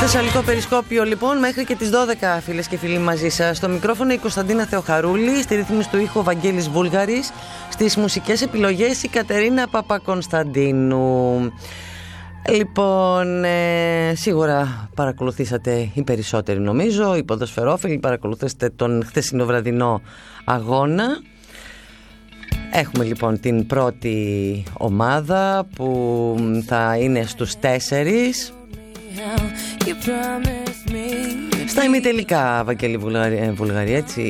Σαλικό Περισκόπιο λοιπόν μέχρι και τις 12 φίλες και φίλοι μαζί σας. Στο μικρόφωνο η Κωνσταντίνα Θεοχαρούλη, στη ρύθμιση του ήχου Βαγγέλης Βούλγαρης, στις μουσικές επιλογές η Κατερίνα Παπακωνσταντίνου. Λοιπόν, σίγουρα παρακολουθήσατε οι περισσότεροι νομίζω, οι ποδοσφαιρόφιλοι, παρακολουθήσατε τον χθεσινοβραδινό αγώνα. Έχουμε λοιπόν την πρώτη ομάδα που θα είναι στους 4. Στα ημιτελικά, Βαγγέλη Βουλγαρία, έτσι.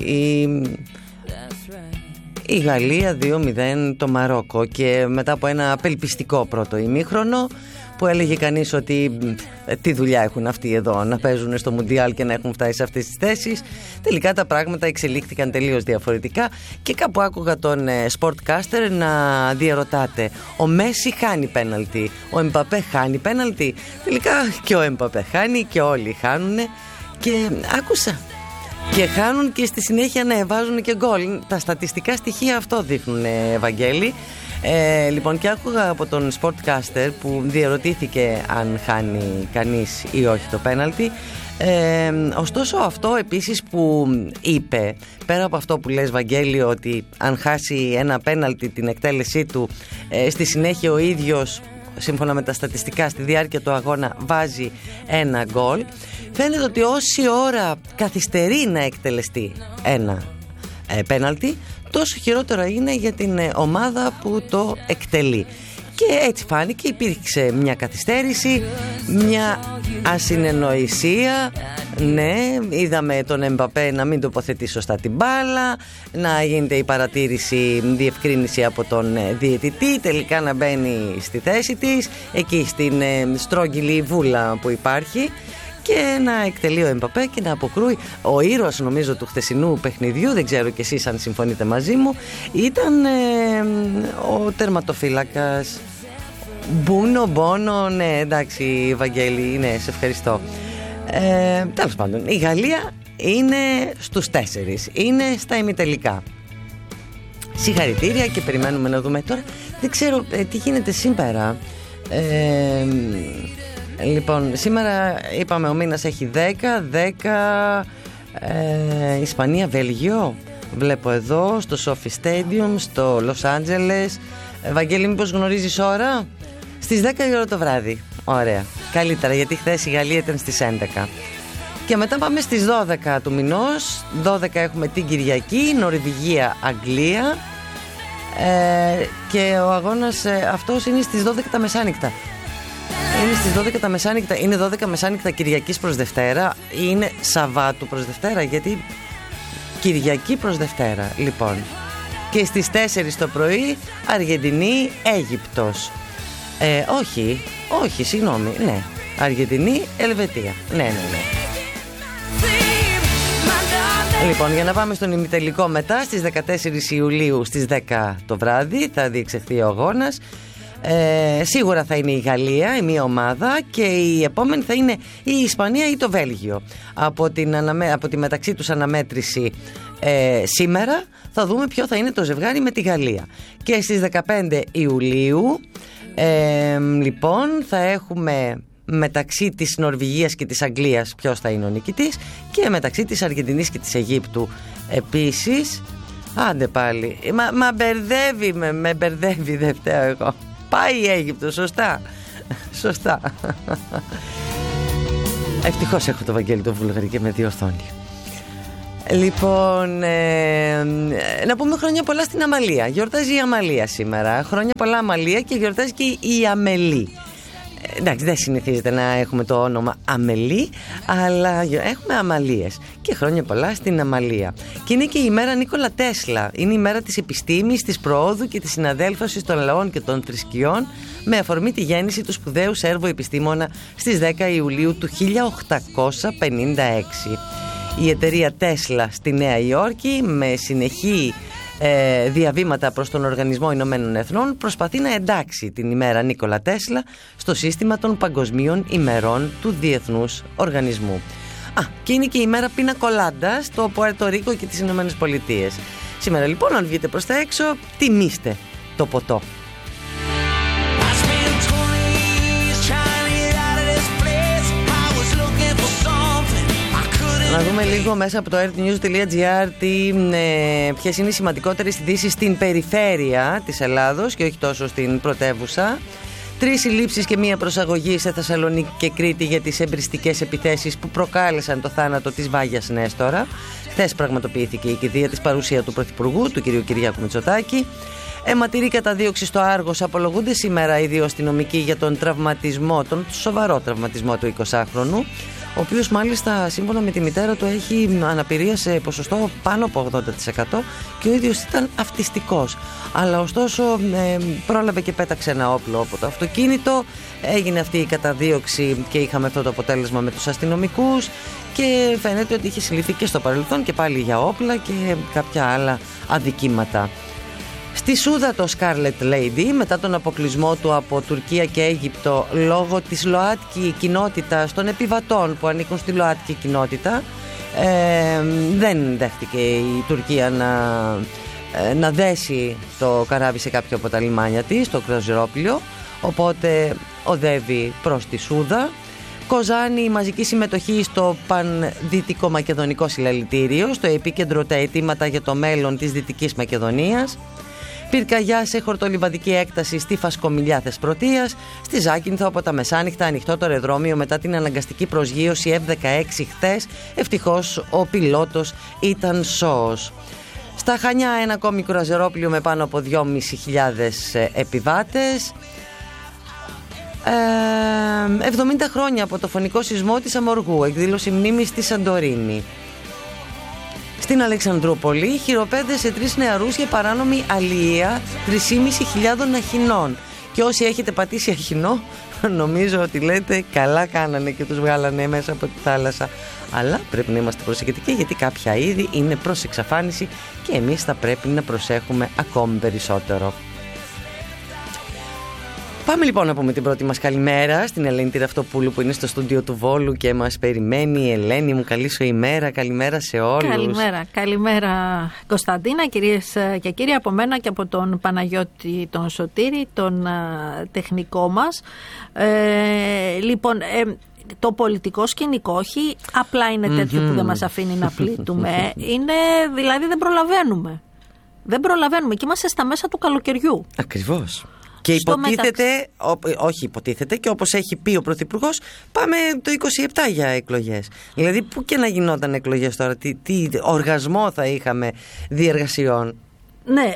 Η Γαλλία 2-0 το Μαρόκο. Και μετά από ένα απελπιστικό πρώτο ημίχρονο που έλεγε κανείς ότι τι δουλειά έχουν αυτοί εδώ να παίζουν στο Μουντιάλ και να έχουν φτάσει σε αυτές τις θέσεις, τελικά τα πράγματα εξελίχθηκαν τελείως διαφορετικά. Και κάπου άκουγα τον Sportcaster να διαρωτάται: ο Μέση χάνει πέναλτι, ο Εμπαπέ χάνει πέναλτι? Τελικά και ο Εμπαπέ χάνει και όλοι χάνουν. Και άκουσα, και χάνουν και στη συνέχεια να βάζουν και γκολ. Τα στατιστικά στοιχεία αυτό δείχνουν, Βαγγέλη. Λοιπόν, και άκουγα από τον Sportcaster που διαρωτήθηκε αν χάνει κανείς ή όχι το πέναλτι. Ωστόσο αυτό επίσης που είπε, πέρα από αυτό που λες Βαγγέλη, ότι αν χάσει ένα πέναλτι την εκτέλεσή του, στη συνέχεια ο ίδιος σύμφωνα με τα στατιστικά στη διάρκεια του αγώνα βάζει ένα γκολ, φαίνεται ότι όση ώρα καθυστερεί να εκτελεστεί ένα πέναλτι, τόσο χειρότερο είναι για την ομάδα που το εκτελεί. Και έτσι φάνηκε, υπήρξε μια καθυστέρηση, μια ασυνεννοησία. Ναι, είδαμε τον Εμπαπέ να μην τοποθετεί σωστά την μπάλα, να γίνεται η παρατήρηση, διευκρίνηση από τον διαιτητή, τελικά να μπαίνει στη θέση της, εκεί στην στρόγγυλη βούλα που υπάρχει, και να εκτελεί ο Εμπαπέ και να αποκρούει. Ο ήρωας νομίζω του χθεσινού παιχνιδιού, δεν ξέρω κι εσείς αν συμφωνείτε μαζί μου, ήταν ο τερματοφύλακας Μπόνο. Ναι, εντάξει Βαγγέλη, ναι, σε ευχαριστώ. Τέλος πάντων, η Γαλλία είναι στους 4, είναι στα ημιτελικά. Συγχαρητήρια και περιμένουμε να δούμε τώρα. Δεν ξέρω τι γίνεται σήμερα. Λοιπόν, σήμερα είπαμε ο μήνας έχει 10 Ισπανία, Βέλγιο. Βλέπω εδώ στο Sophie Stadium, στο Los Angeles. Βαγγέλη, μήπως γνωρίζεις ώρα? Στις 10 η ώρα το βράδυ. Ωραία, καλύτερα, γιατί χθες η Γαλλία ήταν στις 11. Και μετά πάμε στις 12 του μηνός. 12 έχουμε την Κυριακή, Νορβηγία, Αγγλία. Και ο αγώνας αυτός είναι στις 12 τα μεσάνυχτα. Είναι στις 12 τα μεσάνυχτα. Είναι 12 μεσάνυχτα Κυριακής προς Δευτέρα ή είναι Σαββάτου προς Δευτέρα? Γιατί Κυριακή προς Δευτέρα. Λοιπόν, και στις 4 το πρωί Αργεντινή, Αίγυπτος. Όχι, συγγνώμη. Ναι, Αργεντινή, Ελβετία. Ναι. Λοιπόν, για να πάμε στον ημιτελικό μετά, στις 14 Ιουλίου στις 10 το βράδυ θα διεξαχθεί ο αγώνας. Σίγουρα θα είναι η Γαλλία, η μία ομάδα, και η επόμενη θα είναι η Ισπανία ή το Βέλγιο. Από τη μεταξύ τους αναμέτρηση σήμερα θα δούμε ποιο θα είναι το ζευγάρι με τη Γαλλία. Και στις 15 Ιουλίου λοιπόν θα έχουμε μεταξύ της Νορβηγίας και της Αγγλίας ποιος θα είναι ο νικητής, και μεταξύ της Αργεντινής και της Αιγύπτου επίσης. Άντε πάλι, με μπερδεύει, δεν φταίω εγώ. Πάει η Αίγυπτος, σωστά. Ευτυχώς έχω το Βαγγέλη το Βουλγαρί και με διορθώνει. Λοιπόν, να πούμε χρόνια πολλά στην Αμαλία. Γιορτάζει η Αμαλία σήμερα. Χρόνια πολλά Αμαλία, και γιορτάζει και η Αμελή. Εντάξει, δεν συνηθίζεται να έχουμε το όνομα Αμελή, αλλά έχουμε Αμαλίες. Και χρόνια πολλά στην Αμαλία. Και είναι και η ημέρα Νίκολα Τέσλα. Είναι η μέρα της επιστήμης, της προόδου και της συναδέλφωσης των λαών και των θρησκειών, με αφορμή τη γέννηση του σπουδαίου Σέρβου επιστήμονα στις 10 Ιουλίου του 1856. Η εταιρεία Τέσλα στη Νέα Υόρκη, με συνεχή διαβήματα προς τον Οργανισμό Ηνωμένων Εθνών, προσπαθεί να εντάξει την ημέρα Νίκολα Τέσλα στο σύστημα των παγκοσμίων ημερών του Διεθνούς Οργανισμού. Και είναι και η ημέρα Πίνα Κολάντα στο Πουέρτο Ρίκο και τις Ηνωμένες Πολιτείες. Σήμερα λοιπόν, αν βγείτε προς τα έξω, τιμήστε το ποτό. Να δούμε λίγο μέσα από το earthnews.gr ποιες είναι οι σημαντικότερες ειδήσεις στην περιφέρεια της Ελλάδος και όχι τόσο στην πρωτεύουσα. 3 συλλήψεις και 1 προσαγωγή σε Θεσσαλονίκη και Κρήτη για τις εμπριστικές επιθέσεις που προκάλεσαν το θάνατο της Βάγιας Νέστορα. Χθες πραγματοποιήθηκε η κηδεία της παρουσία του Πρωθυπουργού, του κ. Κυριάκου Μητσοτάκη. Αιματηρή καταδίωξη στο Άργος. Απολογούνται σήμερα οι 2 αστυνομικοί για τον τραυματισμό, τον σοβαρό τραυματισμό του 20χρονου, ο οποίος μάλιστα σύμφωνα με τη μητέρα του έχει αναπηρία σε ποσοστό πάνω από 80% και ο ίδιος ήταν αυτιστικός. Αλλά ωστόσο πρόλαβε και πέταξε ένα όπλο από το αυτοκίνητο, έγινε αυτή η καταδίωξη και είχαμε αυτό το αποτέλεσμα με τους αστυνομικούς και φαίνεται ότι είχε συλληφθεί και στο παρελθόν και πάλι για όπλα και κάποια άλλα αδικήματα. Στη Σούδα το Scarlet Lady, μετά τον αποκλεισμό του από Τουρκία και Αίγυπτο λόγω της ΛΟΑΤΚΙ κοινότητας, των επιβατών που ανήκουν στη ΛΟΑΤΚΙ κοινότητα, δεν δέχτηκε η Τουρκία να δέσει το καράβι σε κάποιο από τα λιμάνια της, το κρουαζιρόπλιο, οπότε οδεύει προς τη Σούδα. Κοζάνη, η μαζική συμμετοχή στο Πανδυτικό Μακεδονικό Συλλαλητήριο, στο επίκεντρο τα αιτήματα για το μέλλον της Δυτικής Μακεδονίας. Πυρκαγιά σε χορτολιβαδική έκταση στη Φασκομιλιά Θεσπρωτείας. Στη Ζάκυνθο από τα μεσάνυχτα ανοιχτό το αεροδρόμιο μετά την αναγκαστική προσγείωση F-16 χθες. Ευτυχώς ο πιλότος ήταν σώος. Στα Χανιά ένα ακόμη κρουαζιρόπλιο με πάνω από 2.500 επιβάτες. 70 χρόνια από το φωνικό σεισμό της Αμοργού, εκδήλωση μνήμης στη Σαντορίνη. Στην Αλεξανδρούπολη, χειροπέδες σε 3 νεαρούς για παράνομη αλληλεία 3.500 αχινών. Και όσοι έχετε πατήσει αχινό, νομίζω ότι λέτε καλά κάνανε και τους βγάλανε μέσα από τη θάλασσα. Αλλά πρέπει να είμαστε προσεκτικοί, γιατί κάποια είδη είναι προς εξαφάνιση και εμείς θα πρέπει να προσέχουμε ακόμη περισσότερο. Πάμε λοιπόν να πούμε την πρώτη μας καλημέρα στην Ελένη Τυραυτοπούλου που είναι στο στούντιο του Βόλου και μας περιμένει. Ελένη μου, καλή σου ημέρα, καλημέρα σε όλους. Καλημέρα Κωνσταντίνα, κυρίες και κύριοι, από μένα και από τον Παναγιώτη τον Σωτήρη, τον τεχνικό μας. Το πολιτικό σκηνικό όχι απλά είναι τέτοιο που δεν μας αφήνει να πλήττουμε, είναι δηλαδή δεν προλαβαίνουμε και είμαστε στα μέσα του καλοκαιριού. Ακριβώς. Και υποτίθεται και όπως έχει πει ο Πρωθυπουργός, πάμε το 27 για εκλογές. Δηλαδή πού και να γινόταν εκλογές τώρα, τι οργασμό θα είχαμε διεργασιών. Ναι,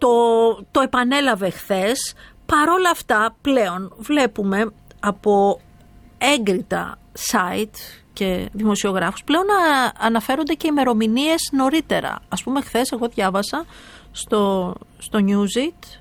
το επανέλαβε χθες. Παρόλα αυτά πλέον βλέπουμε από έγκριτα site και δημοσιογράφους πλέον αναφέρονται και ημερομηνίες νωρίτερα. Ας πούμε χθες εγώ διάβασα στο Newsit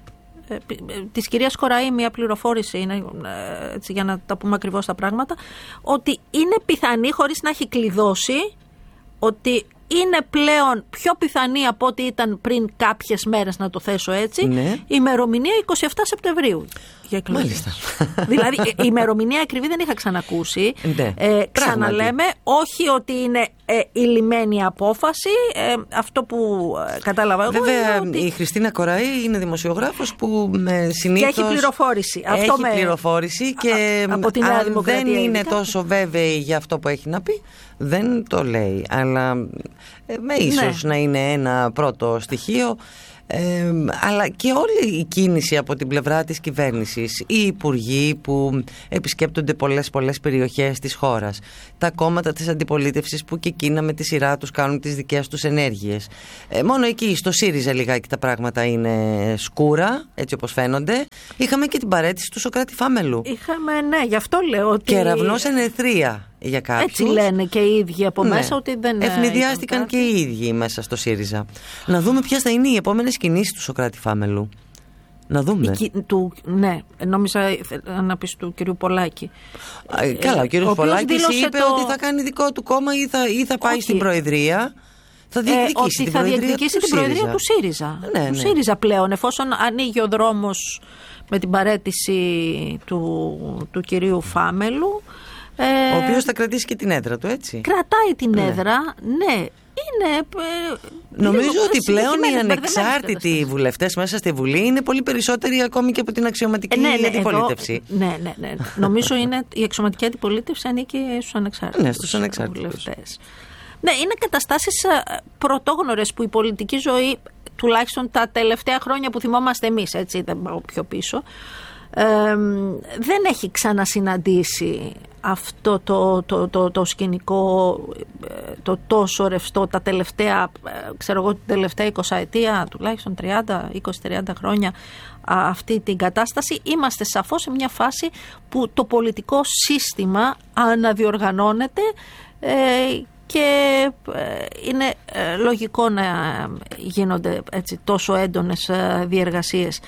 της κυρίας Κοραή μια πληροφόρηση είναι, έτσι, για να τα πούμε ακριβώς τα πράγματα, ότι είναι πιθανή, χωρίς να έχει κλειδώσει, ότι είναι πλέον πιο πιθανή από ό,τι ήταν πριν κάποιες μέρες, να το θέσω έτσι, ναι. Η ημερομηνία 27 Σεπτεμβρίου για εκλογές. Μάλιστα. Δηλαδή η ημερομηνία ακριβή δεν είχα ξανακούσει. Ναι. Ξαναλέμε, όχι ότι είναι η λυμμένη απόφαση. Αυτό που κατάλαβα εγώ. Βέβαια, είναι ότι η Χριστίνα Κοραή είναι δημοσιογράφος που συνήθως και έχει πληροφόρηση. Πληροφόρηση και από τη Νέα Δημοκρατία, δεν είναι ειδικά τόσο βέβαιη για αυτό που έχει να πει. Δεν το λέει, αλλά ίσως να είναι ένα πρώτο στοιχείο. Αλλά και όλη η κίνηση από την πλευρά της κυβέρνησης, οι υπουργοί που επισκέπτονται πολλές περιοχές της χώρας, τα κόμματα της αντιπολίτευσης που και εκείνα με τη σειρά τους κάνουν τις δικές τους ενέργειες. Μόνο εκεί στο ΣΥΡΙΖΑ λιγάκι τα πράγματα είναι σκούρα, έτσι όπως φαίνονται. Είχαμε και την παραίτηση του Σωκράτη Φάμελου. Ναι, γι' αυτό λέω ότι κεραυνός ενεθρία για κάποιους. Έτσι λένε και οι ίδιοι από μέσα, ότι δεν ευνηδιάστηκαν και οι ίδιοι μέσα στο ΣΥΡΙΖΑ. Να δούμε ποιες θα είναι οι επόμενες κινήσεις του Σωκράτη Φάμελου. Να δούμε. Ναι, νόμιζα να πεις του κυρίου Πολάκη. Καλά, ο κύριος Πολάκης είπε ότι θα κάνει δικό του κόμμα ή θα πάει στην Προεδρία. Θα διεκδικήσει την Προεδρία του ΣΥΡΙΖΑ. Ναι. Του ΣΥΡΙΖΑ πλέον, εφόσον ανοίγει ο δρόμος με την παραίτηση του κυρίου Φάμελου. Ο οποίος θα κρατήσει και την έδρα του, έτσι. Κρατάει την έδρα, ναι. Νομίζω ότι πλέον οι ανεξάρτητοι βουλευτές μέσα στη Βουλή είναι πολύ περισσότεροι ακόμη και από την αξιωματική αντιπολίτευση. Ναι. Νομίζω είναι η αξιωματική αντιπολίτευση ανήκει στους ανεξάρτητους. Ναι, στους ανεξάρτητους βουλευτές. Ναι, είναι καταστάσεις πρωτόγνωρες που η πολιτική ζωή, τουλάχιστον τα τελευταία χρόνια που θυμόμαστε εμείς, έτσι, δεν πάω πιο πίσω, δεν έχει ξανασυναντήσει αυτό το σκηνικό, το τόσο ρευστό τα τελευταία, ξέρω εγώ, την τελευταία 20 ετία, τουλάχιστον 20-30 χρόνια, αυτή την κατάσταση. Είμαστε σαφώς σε μια φάση που το πολιτικό σύστημα αναδιοργανώνεται και είναι λογικό να γίνονται έτσι τόσο έντονες διεργασίες.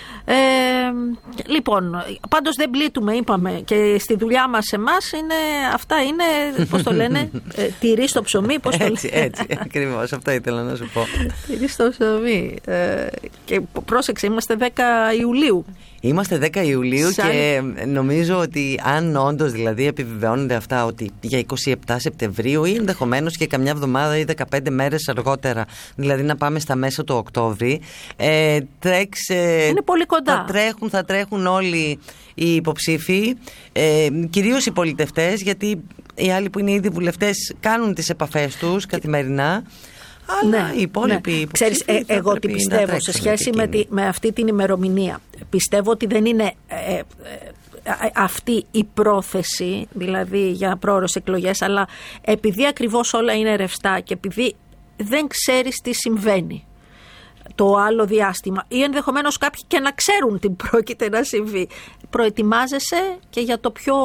Λοιπόν, πάντως δεν πλήττουμε, είπαμε, και στη δουλειά μας εμάς αυτά είναι, πώς το λένε, τυρί στο ψωμί, πώς το λένε. Έτσι, ακριβώς, αυτό ήθελα να σου πω. Τυρί στο ψωμί. Και πρόσεξε, είμαστε 10 Ιουλίου. Είμαστε 10 Ιουλίου και νομίζω ότι αν όντως δηλαδή επιβεβαιώνονται αυτά ότι για 27 Σεπτεμβρίου ή ενδεχομένως και καμιά εβδομάδα ή 15 μέρες αργότερα, δηλαδή να πάμε στα μέσα του Οκτώβρη, είναι πολύ κοντά. Θα τρέχουν όλοι οι υποψήφοι, κυρίως οι πολιτευτές, γιατί οι άλλοι που είναι ήδη βουλευτές κάνουν τις επαφές τους καθημερινά. Αλλά οι υπόλοιποι, ξέρεις, εγώ τι πιστεύω σε σχέση με αυτή την ημερομηνία. Πιστεύω ότι δεν είναι αυτή η πρόθεση, δηλαδή για πρόωρες εκλογές, αλλά επειδή ακριβώς όλα είναι ρευστά και επειδή δεν ξέρεις τι συμβαίνει το άλλο διάστημα, ή ενδεχομένως κάποιοι και να ξέρουν τι πρόκειται να συμβεί, προετοιμάζεσαι και για το πιο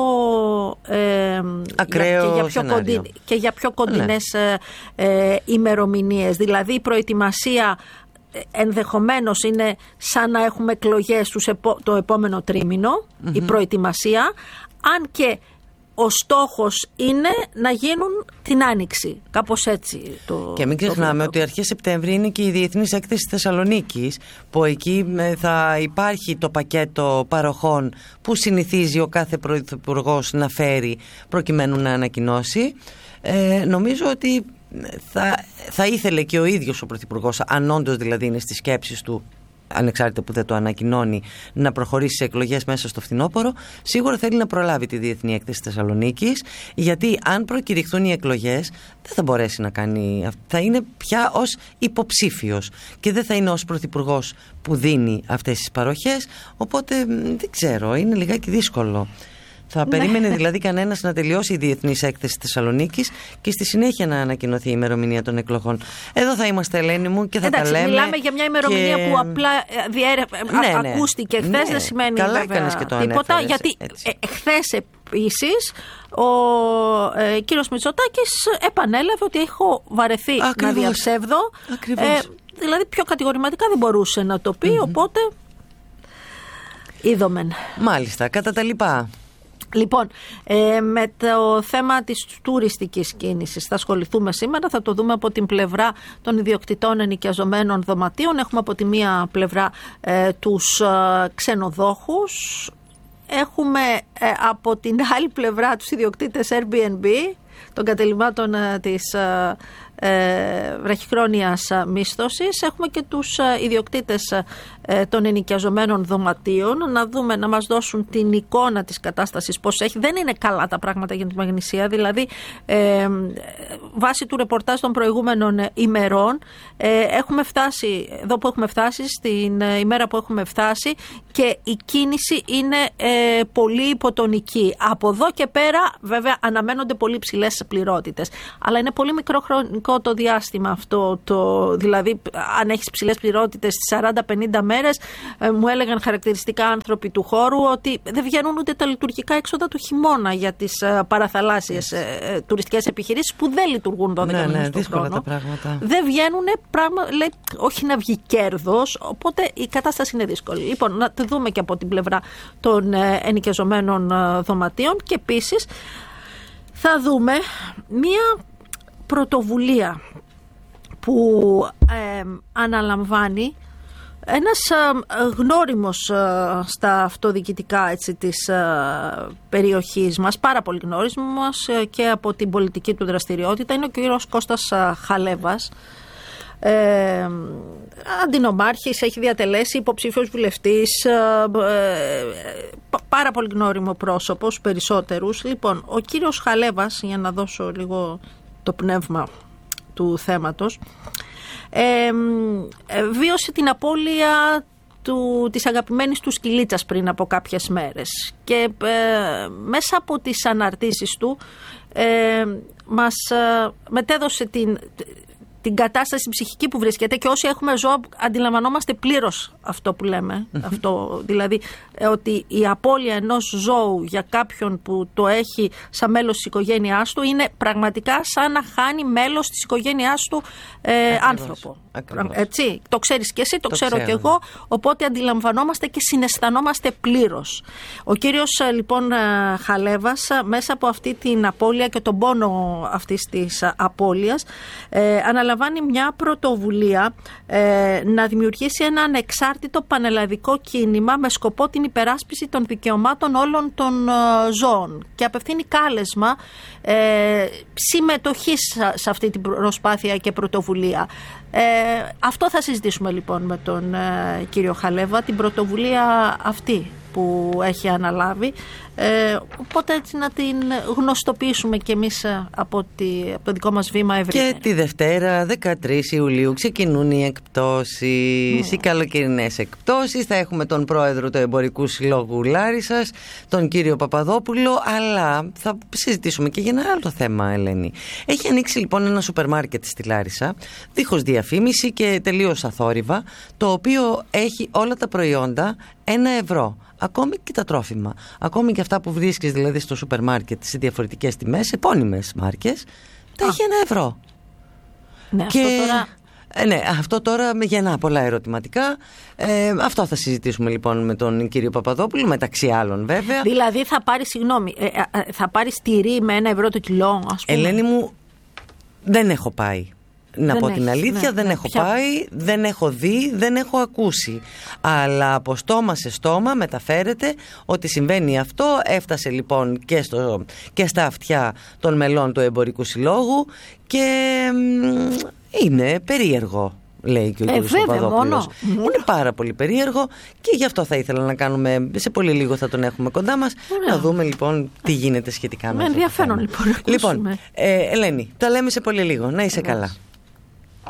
ακραίο και για πιο κοντινές ημερομηνίες. Δηλαδή η προετοιμασία ενδεχομένως είναι σαν να έχουμε εκλογές το επόμενο τρίμηνο, η προετοιμασία, αν και ο στόχος είναι να γίνουν την Άνοιξη. Κάπως έτσι και μην ξεχνάμε ότι αρχές Σεπτέμβρη είναι και η Διεθνής Έκθεση Θεσσαλονίκης, που εκεί θα υπάρχει το πακέτο παροχών που συνηθίζει ο κάθε πρωθυπουργός να φέρει προκειμένου να ανακοινώσει. Νομίζω ότι θα ήθελε και ο ίδιος ο πρωθυπουργός, αν όντως δηλαδή είναι στις σκέψεις του, ανεξάρτητα που δεν το ανακοινώνει, να προχωρήσει σε εκλογές μέσα στο φθινόπωρο, σίγουρα θέλει να προλάβει τη Διεθνή Έκθεση Θεσσαλονίκης, γιατί αν προκηρυχθούν οι εκλογές δεν θα μπορέσει να κάνει, θα είναι πια ως υποψήφιος και δεν θα είναι ως πρωθυπουργός που δίνει αυτές τις παροχές, οπότε δεν ξέρω, είναι λιγάκι δύσκολο. Θα περίμενε δηλαδή κανένας να τελειώσει η Διεθνής Έκθεση Θεσσαλονίκης και στη συνέχεια να ανακοινωθεί η ημερομηνία των εκλογών. Εδώ θα είμαστε, Ελένη μου, και θα τα λέμε. Μιλάμε για μια ημερομηνία που απλά ακούστηκε χθες, δεν σημαίνει καλά βέβαια και το τίποτα. ανέφερες, γιατί χθες επίσης ο κύριος Μητσοτάκης επανέλαβε ότι έχω βαρεθεί να διαψεύδω. Δηλαδή πιο κατηγορηματικά δεν μπορούσε να το πει, οπότε είδομεν. Μάλιστα, κατά τα λοιπά. Λοιπόν, με το θέμα της τουριστικής κίνησης θα ασχοληθούμε σήμερα, θα το δούμε από την πλευρά των ιδιοκτητών ενοικιαζομένων δωματίων. Έχουμε από τη μία πλευρά τους ξενοδόχους, έχουμε από την άλλη πλευρά τους ιδιοκτήτες Airbnb, των κατελημάτων της βραχυχρόνιας μίσθωσης. Έχουμε και τους ιδιοκτήτες των ενοικιαζομένων δωματίων, να δούμε, να μας δώσουν την εικόνα της κατάστασης πώς έχει. Δεν είναι καλά τα πράγματα για την Μαγνησία, δηλαδή βάσει του ρεπορτάζ των προηγούμενων ημερών έχουμε φτάσει εδώ που έχουμε φτάσει, στην ημέρα που έχουμε φτάσει, και η κίνηση είναι πολύ υποτονική. Από εδώ και πέρα βέβαια αναμένονται πολύ ψηλές πληρότητες, αλλά είναι πολύ μικρό χρονικό το διάστημα αυτό, δηλαδή αν έχεις ψηλές πληρότητες στις 40-50 μέρες, μου έλεγαν χαρακτηριστικά άνθρωποι του χώρου ότι δεν βγαίνουν ούτε τα λειτουργικά έξοδα του χειμώνα για τις παραθαλάσσιες τουριστικές επιχειρήσεις που δεν λειτουργούν 12 μήνες το χρόνο. Τα πράγματα. Δεν βγαίνουν λέει, όχι να βγει κέρδος, οπότε η κατάσταση είναι δύσκολη. Λοιπόν, να τη δούμε και από την πλευρά των ενοικιαζομένων δωματίων, και επίσης θα δούμε μία πρωτοβουλία που αναλαμβάνει ένας γνώριμος στα αυτοδιοικητικά της περιοχής μας, πάρα πολύ γνώριμος και από την πολιτική του δραστηριότητα, είναι ο κύριος Κώστας Χαλέβας. Αντινομάρχης, έχει διατελέσει υποψήφιος βουλευτής, πάρα πολύ γνώριμο πρόσωπο, περισσότερους. Λοιπόν, ο κύριος Χαλέβας, για να δώσω λίγο το πνεύμα του θέματος, βίωσε την απώλεια της αγαπημένης του σκυλίτσας πριν από κάποιες μέρες και μέσα από τις αναρτήσεις του μας μετέδωσε την κατάσταση ψυχική που βρίσκεται, και όσοι έχουμε ζώα αντιλαμβανόμαστε πλήρως αυτό που λέμε. Αυτό, δηλαδή ότι η απώλεια ενός ζώου για κάποιον που το έχει σαν μέλος της οικογένειάς του είναι πραγματικά σαν να χάνει μέλος της οικογένειάς του άνθρωπο. Έτσι, το ξέρεις και εσύ, το ξέρω και εγώ, οπότε αντιλαμβανόμαστε και συναισθανόμαστε πλήρως. Ο κύριος λοιπόν Χαλέβας, μέσα από αυτή την απώλεια και τον πόνο αυτής της απώλειας, αναλαμβάνει μια πρωτοβουλία να δημιουργήσει ένα ανεξάρτητο πανελλαδικό κίνημα με σκοπό την υπεράσπιση των δικαιωμάτων όλων των ζώων, και απευθύνει κάλεσμα συμμετοχής σε αυτή την προσπάθεια και πρωτοβουλία. Αυτό θα συζητήσουμε λοιπόν με τον κύριο Χαλέβα, την πρωτοβουλία αυτή που έχει αναλάβει, οπότε έτσι να την γνωστοποιήσουμε και εμείς από το δικό μας βήμα ευρύτερα. Και τη Δευτέρα 13 Ιουλίου ξεκινούν οι εκπτώσεις, οι καλοκαιρινές εκπτώσεις. Θα έχουμε τον πρόεδρο του Εμπορικού Συλλόγου Λάρισσας, τον κύριο Παπαδόπουλο, αλλά θα συζητήσουμε και για ένα άλλο θέμα, Ελένη. Έχει ανοίξει λοιπόν ένα σούπερ μάρκετ στη Λάρισα, δίχως διαφήμιση και τελείως αθόρυβα, το οποίο έχει όλα τα προϊόντα 1 ευρώ. Ακόμη και τα τρόφιμα. Ακόμη και αυτά που βρίσκεις δηλαδή στο σούπερ μάρκετ σε διαφορετικές τιμές, επώνυμες μάρκες, τα έχει 1 ευρώ. Ναι, και... αυτό τώρα... Ναι, αυτό τώρα με γεννά πολλά ερωτηματικά. Αυτό θα συζητήσουμε λοιπόν με τον κύριο Παπαδόπουλο, μεταξύ άλλων βέβαια. Δηλαδή θα πάρει, θα πάρει τυρί με 1 ευρώ το κιλό, ας πούμε. Ελένη μου, δεν έχω πάει. Να πω την αλήθεια, δεν έχω πάει, δεν έχω δει, δεν έχω ακούσει. Αλλά από στόμα σε στόμα μεταφέρεται ότι συμβαίνει αυτό. Έφτασε λοιπόν και στα αυτιά των μελών του Εμπορικού Συλλόγου και είναι περίεργο, λέει και ο κ. Παπαδόπουλος. Είναι πάρα πολύ περίεργο και γι' αυτό θα ήθελα να κάνουμε, σε πολύ λίγο θα τον έχουμε κοντά μας, να δούμε λοιπόν τι γίνεται σχετικά με αυτό. Με ενδιαφέρον λοιπόν. Λοιπόν, Ελένη, τα λέμε σε πολύ λίγο. Να είσαι καλά.